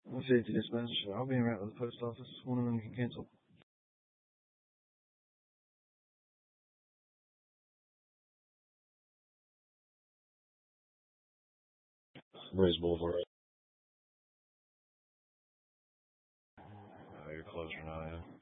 I'll see you to this message. I'll be around at the post office. One of them can cancel. Raise Boulevard. You're closer now, yeah.